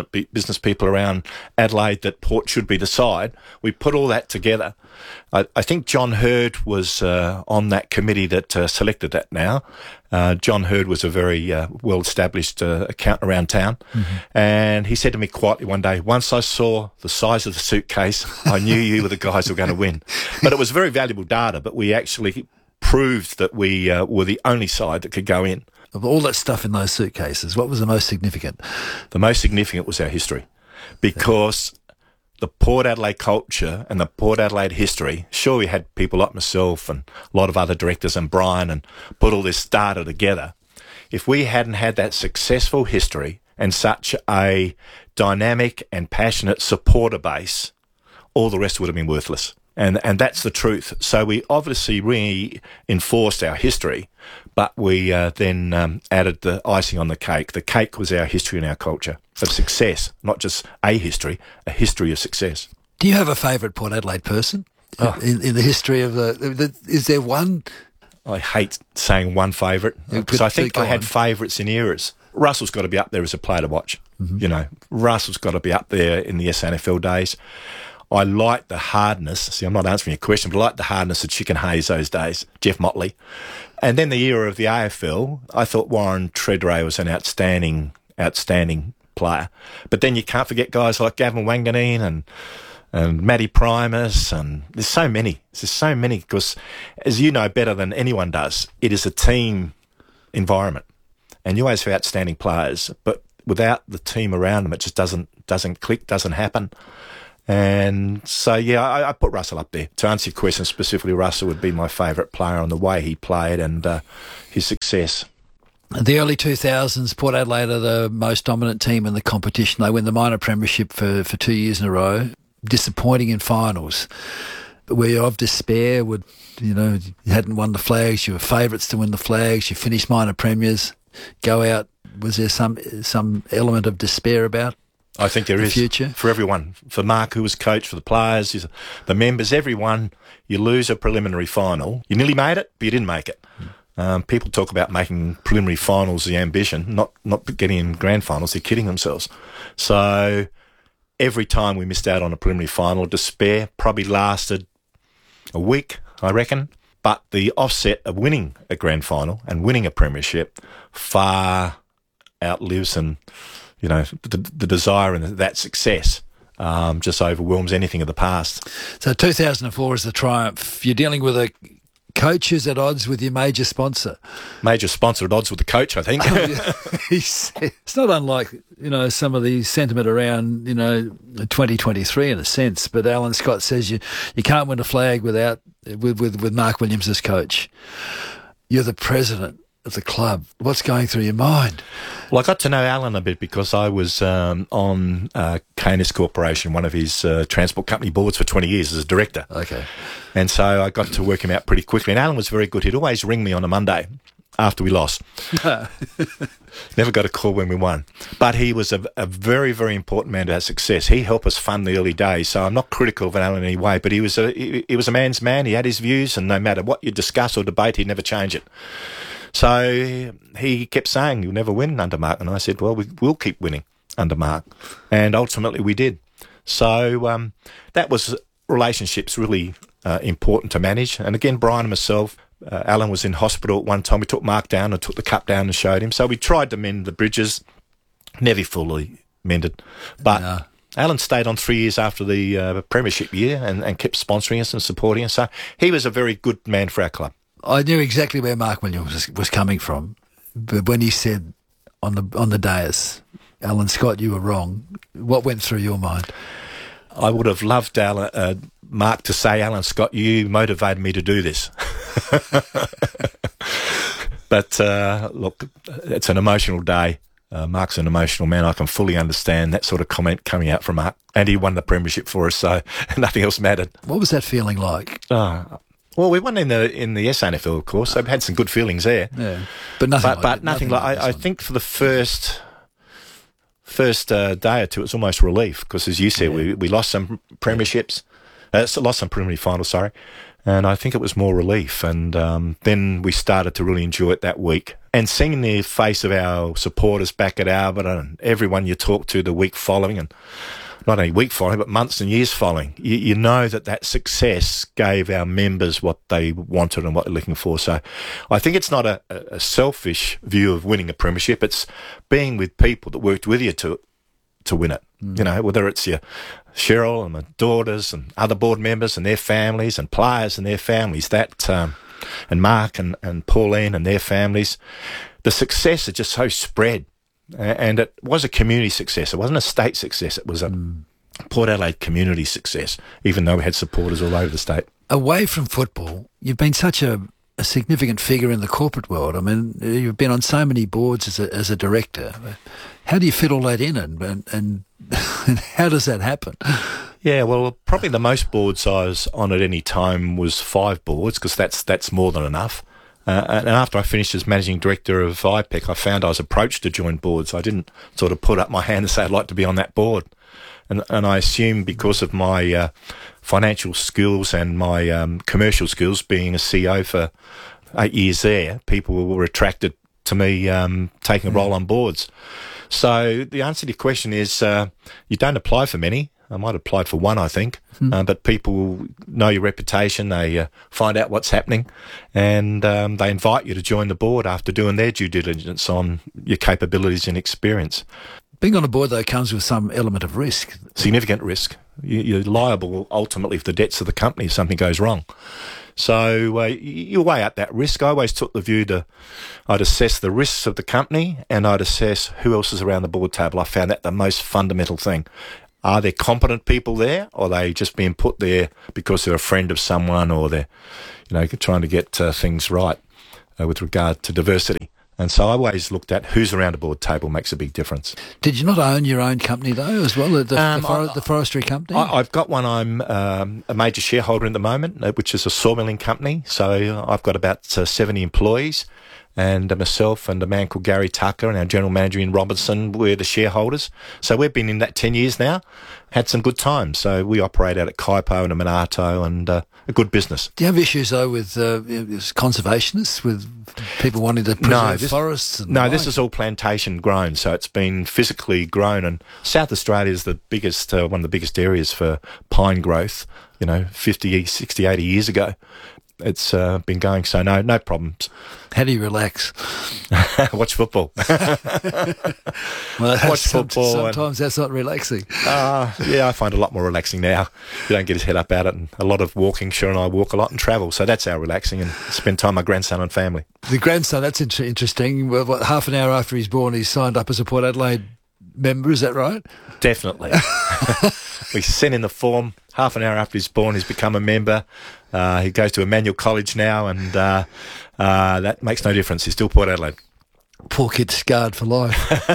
Adelaide that Port should be the side. We put all that together. I think John Hurd was on that committee that selected that now. John Hurd was a very well-established accountant around town. Mm-hmm. And he said to me quietly one day, once I saw the size of the suitcase, I knew you were the guys who were going to win. But it was very valuable data, but we actually proved that we were the only side that could go in.
Of all that stuff in those suitcases, what was the most significant?
The most significant was our history, because the Port Adelaide culture and the Port Adelaide history, sure, we had people like myself and a lot of other directors and Brian and put all this data together. If we hadn't had that successful history and such a dynamic and passionate supporter base, all the rest would have been worthless. And that's the truth. So we obviously reinforced our history, but we then added the icing on the cake. The cake was our history and our culture of success, not just a history of success.
Do you have a favourite Port Adelaide person in the history of is there one?
I hate saying one favourite, because I think I had favourites in eras. Russell's got to be up there as a player to watch. Mm-hmm. Russell's got to be up there in the SANFL days. I liked the hardness. See, I'm not answering your question, but I liked the hardness of Chicken Hayes those days, Jeff Motley. And then the era of the AFL, I thought Warren Tredrea was an outstanding player. But then you can't forget guys like Gavin Wanganeen and Matty Primus, and there's so many. There's so many because, as you know better than anyone does, it is a team environment. And you always have outstanding players, but without the team around them, it just doesn't click, doesn't happen. And so, yeah, I put Russell up there. To answer your question specifically, Russell would be my favourite player on the way he played and his success.
The early 2000s, Port Adelaide are the most dominant team in the competition. They win the minor premiership for 2 years in a row. Disappointing in finals. Were you of despair? You hadn't won the flags, you were favourites to win the flags, you finished minor premiers, go out. Was there some element of despair about
I think there is
future?
For everyone. For Mark, who was coach, for the players, the members, everyone. You lose a preliminary final. You nearly made it, but you didn't make it. People talk about making preliminary finals the ambition, not getting in grand finals. They're kidding themselves. So every time we missed out on a preliminary final, despair probably lasted a week, I reckon. But the offset of winning a grand final and winning a premiership far outlives the desire and that success just overwhelms anything of the past.
So 2004 is the triumph. You're dealing with a coach who's at odds with your major sponsor.
Major sponsor at odds with the coach, I think.
It's not unlike, some of the sentiment around, 2023 in a sense, but Alan Scott says you can't win a flag with Mark Williams as coach. You're the president of the club. What's going through your mind?
Well, I got to know Alan a bit because I was on Canis Corporation, one of his transport company boards for 20 years as a director.
Okay.
And so I got to work him out pretty quickly. And Alan was very good. He'd always ring me on a Monday after we lost. Never got a call when we won. But he was a very, very important man to our success. He helped us fund the early days. So I'm not critical of Alan in any way, but he was a man's man. He had his views, and no matter what you discuss or debate, he'd never change it. So he kept saying, you'll never win under Mark. And I said, well, we will keep winning under Mark. And ultimately we did. So that was relationships really important to manage. And again, Brian and myself, Alan was in hospital at one time. We took Mark down and took the cup down and showed him. So we tried to mend the bridges, never fully mended. But Alan stayed on 3 years after the premiership year and kept sponsoring us and supporting us. So he was a very good man for our club.
I knew exactly where Mark Williams was coming from, but when he said on the dais, Alan Scott, you were wrong, what went through your mind?
I would have loved Mark to say, Alan Scott, you motivated me to do this. But look, it's an emotional day. Mark's an emotional man. I can fully understand that sort of comment coming out from Mark. And he won the premiership for us, so nothing else mattered.
What was that feeling like?
Well, we won in the SANFL, of course, so we had some good feelings there.
Yeah, but nothing like
I think for the first day or two, it was almost relief because, as you said, we lost some premierships, lost some preliminary finals, sorry, and I think it was more relief. And then we started to really enjoy it that week. And seeing the face of our supporters back at Albert and everyone you talk to the week following, and not only week following, but months and years following, you know that success gave our members what they wanted and what they're looking for. So I think it's not a selfish view of winning a premiership. It's being with people that worked with you to win it. Whether it's your Cheryl and my daughters and other board members and their families and players and their families, and Mark and Pauline and their families, the success is just so spread. And it was a community success. It wasn't a state success. It was a Port Adelaide community success, even though we had supporters all over the state.
Away from football, you've been such a significant figure in the corporate world. I mean, you've been on so many boards as a director. How do you fit all that in, and how does that happen?
Yeah, well, probably the most boards I was on at any time was 5 boards, because that's more than enough. And after I finished as managing director of IPEC, I found I was approached to join boards. I didn't sort of put up my hand and say I'd like to be on that board. And I assume because of my financial skills and my commercial skills, being a CEO for 8 years there, people were attracted to me taking a role on boards. So the answer to your question is you don't apply for many. I might have applied for one, I think. But people know your reputation. They find out what's happening, and they invite you to join the board after doing their due diligence on your capabilities and experience.
Being on a board, though, comes with some element of risk.
Significant risk. You're liable, ultimately, for the debts of the company if something goes wrong. So you weigh out that risk. I always took the view I'd assess the risks of the company and I'd assess who else is around the board table. I found that the most fundamental thing. Are there competent people there, or are they just being put there because they're a friend of someone, or they're, trying to get things right with regard to diversity? And so I always looked at who's around a board table makes a big difference.
Did you not own your own company, though, as well, the forestry company?
I've got one. I'm a major shareholder at the moment, which is a sawmilling company. So I've got about 70 employees, and myself and a man called Gary Tucker and our general manager in Robinson, we're the shareholders. So we've been in that 10 years now, had some good times. So we operate out at Kaipo and Minato, and a good business.
Do you have issues, though, with conservationists, with people wanting to preserve forests?
No, this is all plantation grown, so it's been physically grown, and South Australia is the biggest, one of the biggest areas for pine growth, 50, 60, 80 years ago. It's been going, so no problems.
How do you relax?
Watch football.
Watch football. Sometimes that's not relaxing.
Yeah, I find it a lot more relaxing now. You don't get his head up at it, and a lot of walking. Sure, and I walk a lot and travel, so that's our relaxing, and spend time with my grandson and family.
The grandson, that's interesting. Well, half an hour after he's born, he's signed up as a Port Adelaide member, is that right?
Definitely. We sent in the form. Half an hour after he's born, he's become a member. He goes to Emmanuel College now, and that makes no difference. He's still Port Adelaide.
Poor kid, scarred for life.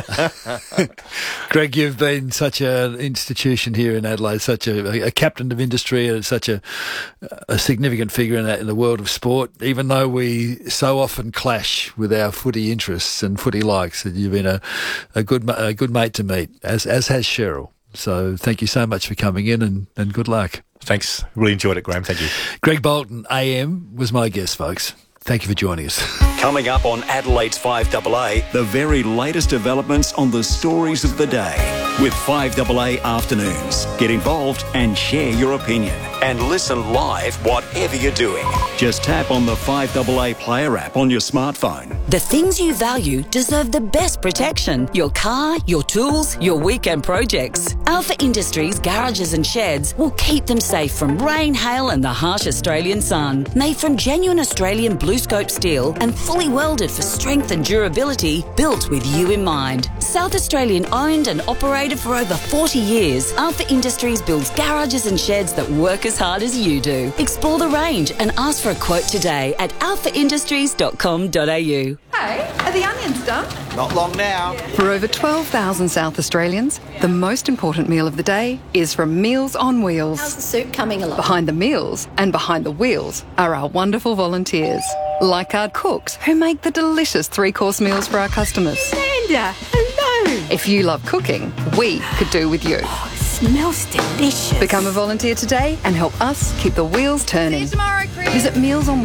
Greg, you've been such an institution here in Adelaide, such a captain of industry, and such a significant figure in the world of sport, even though we so often clash with our footy interests and footy likes. You've been a good mate to meet, as has Cheryl. So thank you so much for coming in, and good luck.
Thanks. Really enjoyed it, Graham. Thank you.
Greg Bolton, AM, was my guest, folks. Thank you for joining us.
Coming up on Adelaide's 5AA, the very latest developments on the stories of the day with 5AA Afternoons. Get involved and share your opinion. And listen live whatever you're doing. Just tap on the 5AA Player app on your smartphone.
The things you value deserve the best protection. Your car, your tools, your weekend projects. Alpha Industries garages and sheds will keep them safe from rain, hail and the harsh Australian sun. Made from genuine Australian blue scope steel and fully welded for strength and durability, built with you in mind. South Australian owned and operated for over 40 years, Alpha Industries builds garages and sheds that work as hard as you do. Explore the range and ask for a quote today at alphaindustries.com.au.
Hey, are the onions done?
Not long now.
For over 12,000 South Australians, the most important meal of the day is from Meals on Wheels.
How's the soup coming along?
Behind the meals and behind the wheels are our wonderful volunteers, like our cooks who make the delicious three-course meals for our customers.
Amanda, hello.
If you love cooking, we could do with you.
Smells delicious.
Become a volunteer today and help us keep the wheels turning.
See you tomorrow, Chris.
Visit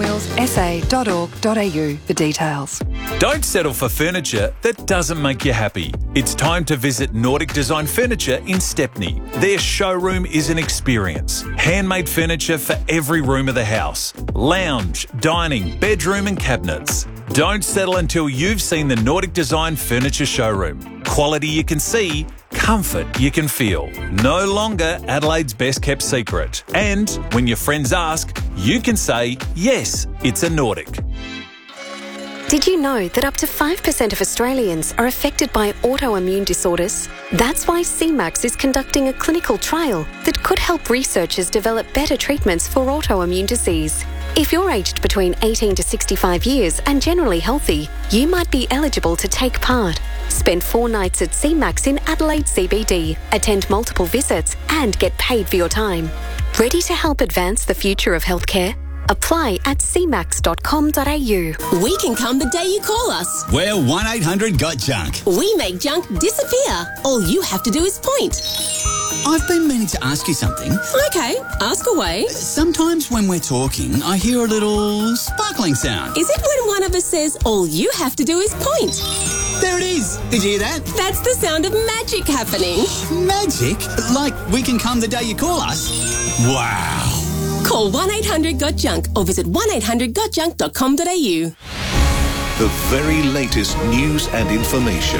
mealsonwheelsa.org.au for details.
Don't settle for furniture that doesn't make you happy. It's time to visit Nordic Design Furniture in Stepney. Their showroom is an experience. Handmade furniture for every room of the house. Lounge, dining, bedroom and cabinets. Don't settle until you've seen the Nordic Design Furniture showroom. Quality you can see, comfort you can feel. No longer Adelaide's best kept secret. And when your friends ask, you can say, yes, it's a Nordic.
Did you know that up to 5% of Australians are affected by autoimmune disorders? That's why CMAX is conducting a clinical trial that could help researchers develop better treatments for autoimmune disease. If you're aged between 18 to 65 years and generally healthy, you might be eligible to take part. Spend 4 nights at CMAX in Adelaide CBD, attend multiple visits and get paid for your time. Ready to help advance the future of healthcare? Apply at cmax.com.au.
We can come the day you call us.
We're 1-800-GOT-JUNK.
We make junk disappear. All you have to do is point.
I've been meaning to ask you something.
Okay, ask away.
Sometimes when we're talking, I hear a little sparkling sound.
Is it when one of us says, all you have to do is point?
There it is. Did you hear that?
That's the sound of magic happening.
Magic? Like we can come the day you call us. Wow.
Call 1-800-GOT-JUNK or visit 1-800-GOTJUNK.com.au.
The very latest news and information.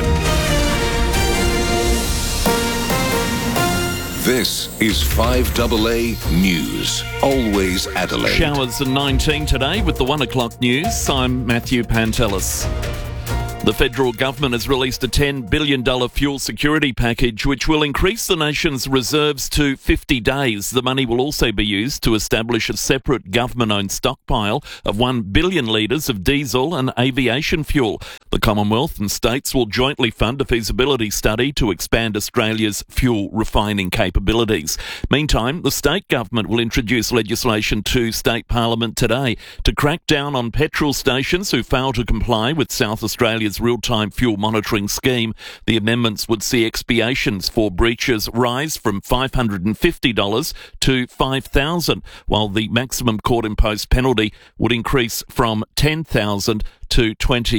This is 5AA News. Always Adelaide.
Showers and 19 today with the 1 o'clock news. I'm Matthew Pantelis. The federal government has released a $10 billion fuel security package which will increase the nation's reserves to 50 days. The money will also be used to establish a separate government-owned stockpile of 1 billion litres of diesel and aviation fuel. The Commonwealth and states will jointly fund a feasibility study to expand Australia's fuel refining capabilities. Meantime, the state government will introduce legislation to state parliament today to crack down on petrol stations who fail to comply with South Australia's real-time fuel monitoring scheme. The amendments would see expiations for breaches rise from $550 to $5,000, while the maximum court-imposed penalty would increase from $10,000 to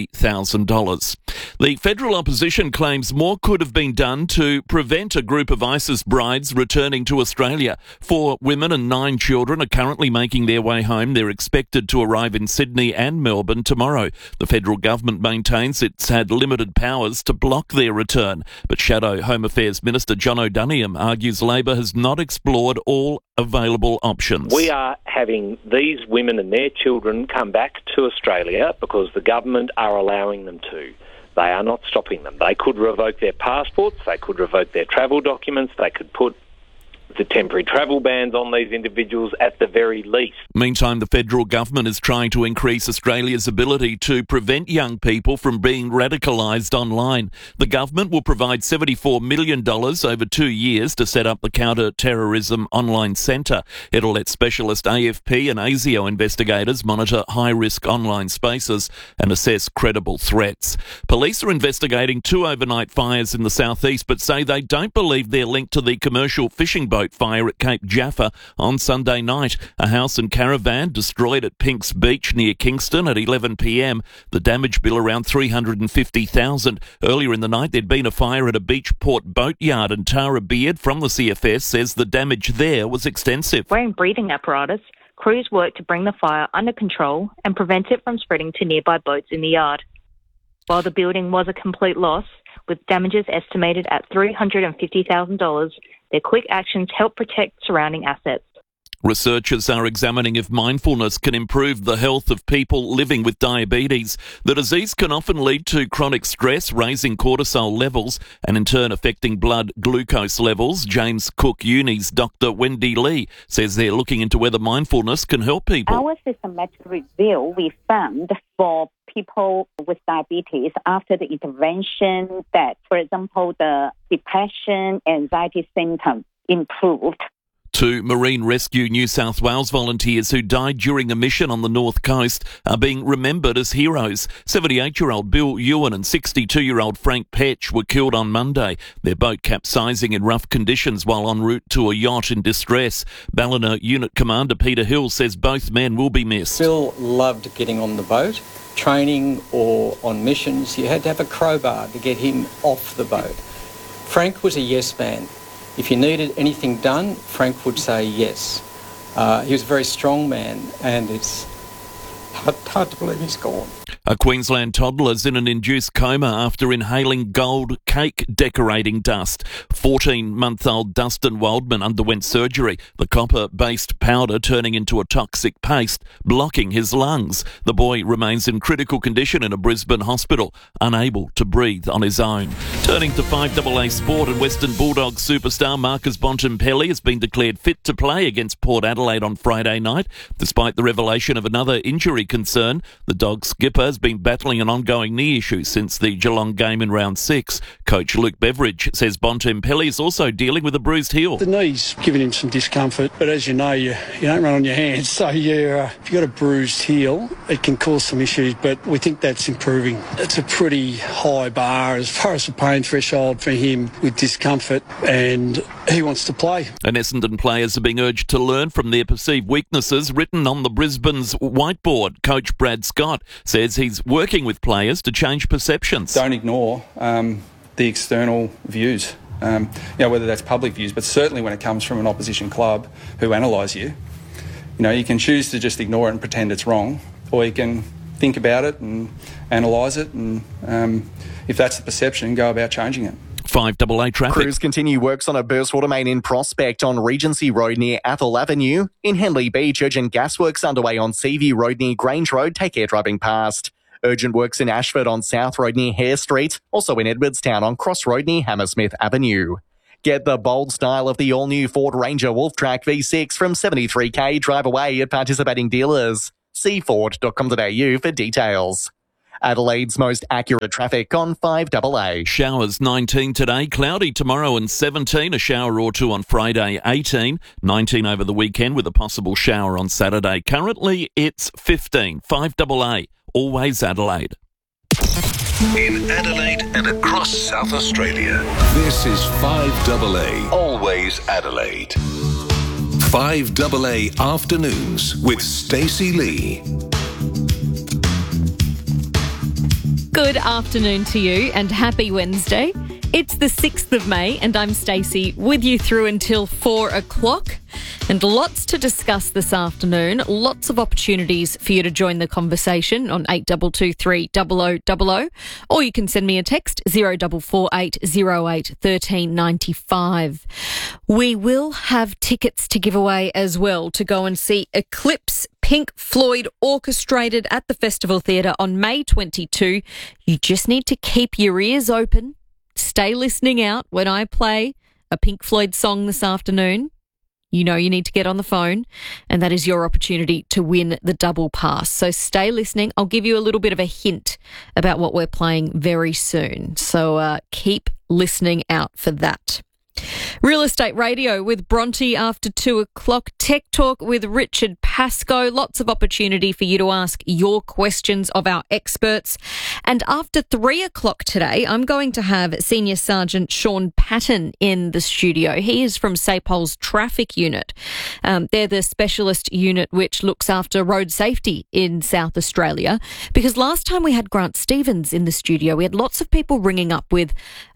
$20,000. The federal opposition claims more could have been done to prevent a group of ISIS brides returning to Australia. 4 women and 9 children are currently making their way home. They're expected to arrive in Sydney and Melbourne tomorrow. The federal government maintains it's had limited powers to block their return, but Shadow Home Affairs Minister John O'Doniam argues Labor has not explored all available options.
We are having these women and their children come back to Australia because the government are allowing them to. They are not stopping them. They could revoke their passports, they could revoke their travel documents, they could put the temporary travel bans on these individuals at the very least.
Meantime, the federal government is trying to increase Australia's ability to prevent young people from being radicalised online. The government will provide $74 million over 2 years to set up the Counter-Terrorism Online Centre. It'll let specialist AFP and ASIO investigators monitor high-risk online spaces and assess credible threats. Police are investigating 2 overnight fires in the southeast, but say they don't believe they're linked to the commercial fishing boat fire at Cape Jaffa on Sunday night. A house and caravan destroyed at Pinks Beach near Kingston at 11 p.m. The damage bill around $350,000. Earlier in the night, there'd been a fire at a Beachport boatyard, and Tara Beard from the CFS says the damage there was extensive.
Wearing breathing apparatus, crews worked to bring the fire under control and prevent it from spreading to nearby boats in the yard. While the building was a complete loss, with damages estimated at $350,000, their quick actions help protect surrounding assets.
Researchers are examining if mindfulness can improve the health of people living with diabetes. The disease can often lead to chronic stress, raising cortisol levels and in turn affecting blood glucose levels. James Cook Uni's Dr. Wendy Lee says they're looking into whether mindfulness can help people.
Our systematic review, we found for people with diabetes after the intervention that, for example, the depression, anxiety symptoms improved.
2 Marine Rescue New South Wales volunteers who died during a mission on the North Coast are being remembered as heroes. 78-year-old Bill Ewan and 62-year-old Frank Petch were killed on Monday, their boat capsizing in rough conditions while en route to a yacht in distress. Ballina Unit Commander Peter Hill says both men will be missed.
Bill loved getting on the boat. Training or on missions, you had to have a crowbar to get him off the boat. Frank was a yes man. If you needed anything done, Frank would say yes. He was a very strong man, and it's hard to believe he's gone.
A Queensland toddler is in an induced coma after inhaling gold cake decorating dust. 14-month-old Dustin Waldman underwent surgery, the copper-based powder turning into a toxic paste, blocking his lungs. The boy remains in critical condition in a Brisbane hospital, unable to breathe on his own. Turning to 5AA sport, and Western Bulldogs superstar Marcus Bontempelli has been declared fit to play against Port Adelaide on Friday night. Despite the revelation of another injury concern, the Dogs skipper has been battling an ongoing knee issue since the Geelong game in round 6. Coach Luke Beveridge says Bontempelli is also dealing with a bruised heel.
The knee's giving him some discomfort, but as you know, you don't run on your hands, so if you've got a bruised heel, it can cause some issues, but we think that's improving. It's a pretty high bar as far as the pain threshold for him with discomfort, and he wants to play.
And Essendon players are being urged to learn from their perceived weaknesses written on the Brisbane's whiteboard. Coach Brad Scott says he's working with players to change perceptions.
Don't ignore the external views.
whether that's public views, but certainly when it comes from an opposition club who analyse you, you can choose to just ignore it and pretend it's wrong, or you can think about it and analyse it, and if that's the perception, go about changing it.
5AA traffic.
Crews continue works on a burst water main in Prospect on Regency Road near Athol Avenue. In Henley Beach, urgent gasworks underway on Seaview Road near Grange Road. Take care driving past. Urgent works in Ashford on South Road near Hare Street. Also in Edwardstown on Cross Road near Hammersmith Avenue. Get the bold style of the all-new Ford Ranger Wolftrack V6 from $73,000. Drive away at participating dealers. See Ford.com.au for details. Adelaide's most accurate traffic on 5AA.
Showers 19 today, cloudy tomorrow and 17, a shower or two on Friday 18, 19 over the weekend with a possible shower on Saturday. Currently it's 15, 5AA, always Adelaide.
In Adelaide and across South Australia, this is 5AA, always Adelaide. 5AA Afternoons with Stacey Lee.
Good afternoon to you and happy Wednesday. It's the 6th of May and I'm Stacey with you through until 4 o'clock. And lots to discuss this afternoon. Lots of opportunities for you to join the conversation on 8223 0000. Or you can send me a text 0448 08 1395. We will have tickets to give away as well to go and see Eclipse Pink Floyd orchestrated at the Festival Theatre on May 22. You just need to keep your ears open. Stay listening out when I play a Pink Floyd song this afternoon. You know you need to get on the phone, and that is your opportunity to win the double pass. So stay listening. I'll give you a little bit of a hint about what we're playing very soon. So keep listening out for that. Real Estate Radio with Bronte after 2 o'clock. Tech Talk with Richard Pascoe. Lots of opportunity for you to ask your questions of our experts. And after 3 o'clock today, I'm going to have Senior Sergeant Sean Patton in the studio. He is from SAPOL's Traffic Unit. They're the specialist unit which looks after road safety in South Australia. Because last time we had Grant Stevens in the studio, we had lots of people ringing up with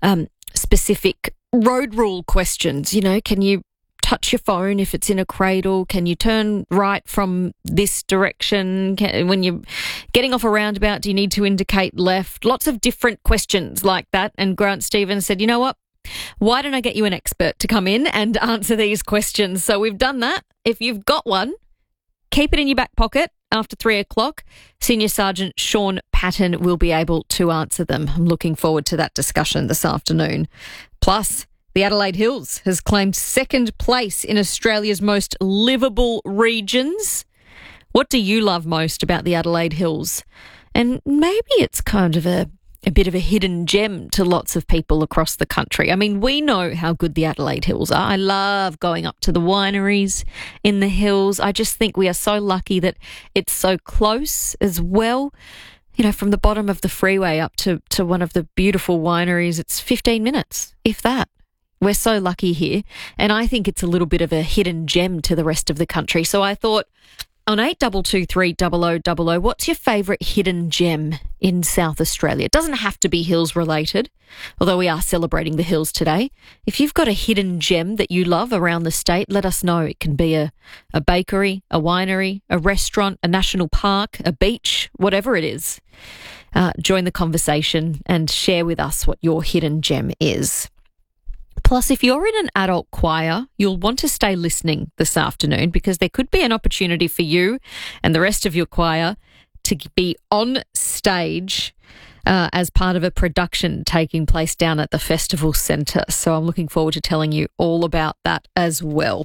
specific road rule questions. Can you touch your phone if it's in a cradle? Can you turn right from this direction? When you're getting off a roundabout, do you need to indicate left? Lots of different questions like that. And Grant Stevens said, you know what? Why don't I get you an expert to come in and answer these questions? So we've done that. If you've got one, keep it in your back pocket. After 3 o'clock, Senior Sergeant Sean Patton will be able to answer them. I'm looking forward to that discussion this afternoon. Plus, the Adelaide Hills has claimed second place in Australia's most livable regions. What do you love most about the Adelaide Hills? And maybe it's kind of a bit of a hidden gem to lots of people across the country. I mean, we know how good the Adelaide Hills are. I love going up to the wineries in the hills. I just think we are so lucky that it's so close as well. From the bottom of the freeway up to one of the beautiful wineries, it's 15 minutes, if that. We're so lucky here. And I think it's a little bit of a hidden gem to the rest of the country. So I thought, on 8223 0000, what's your favourite hidden gem in South Australia? It doesn't have to be hills related, although we are celebrating the hills today. If you've got a hidden gem that you love around the state, let us know. It can be a bakery, a winery, a restaurant, a national park, a beach, whatever it is. Join the conversation and share with us what your hidden gem is. Plus, if you're in an adult choir, you'll want to stay listening this afternoon because there could be an opportunity for you and the rest of your choir to be on stage as part of a production taking place down at the Festival Centre. So I'm looking forward to telling you all about that as well.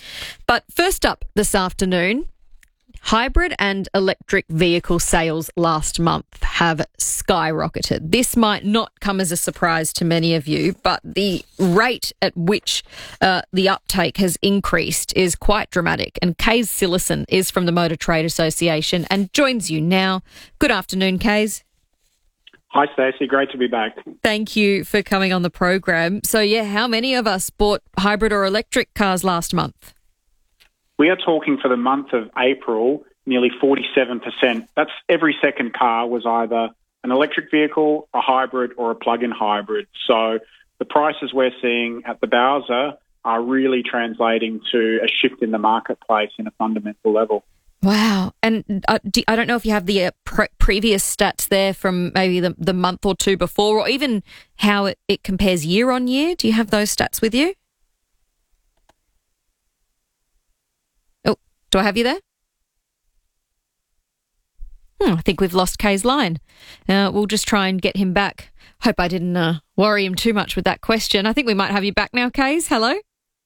But first up this afternoon, hybrid and electric vehicle sales last month have skyrocketed. This might not come as a surprise to many of you, but the rate at which the uptake has increased is quite dramatic. And Kays Sillison is from the Motor Trade Association and joins you now. Good afternoon, Kays.
Hi, Stacey. Great to be back.
Thank you for coming on the program. So, how many of us bought hybrid or electric cars last month?
We are talking for the month of April, nearly 47%. That's every second car was either an electric vehicle, a hybrid or a plug-in hybrid. So the prices we're seeing at the Bowser are really translating to a shift in the marketplace in a fundamental level.
Wow. And I don't know if you have the previous stats there from maybe the month or two before, or even how it compares year on year. Do you have those stats with you? Oh, do I have you there? I think we've lost Kay's line. We'll just try and get him back. Hope I didn't worry him too much with that question. I think we might have you back now, Kays. Hello?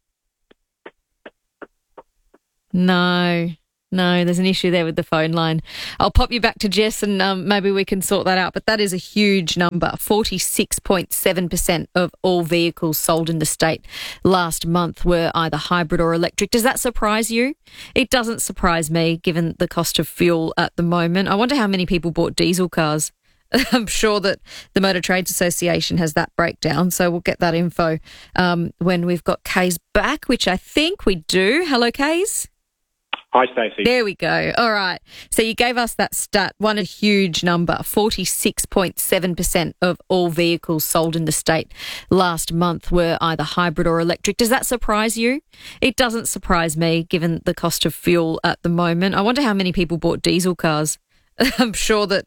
No, there's an issue there with the phone line. I'll pop you back to Jess and maybe we can sort that out. But that is a huge number. 46.7% of all vehicles sold in the state last month were either hybrid or electric. Does that surprise you? It doesn't surprise me, given the cost of fuel at the moment. I wonder how many people bought diesel cars. I'm sure that the Motor Trades Association has that breakdown, so we'll get that info when we've got Kays back, which I think we do. Hello, Kays.
Hi, Stacey.
There we go. All right. So you gave us that stat, a huge number, 46.7% of all vehicles sold in the state last month were either hybrid or electric. Does that surprise you? It doesn't surprise me, given the cost of fuel at the moment. I wonder how many people bought diesel cars. I'm sure that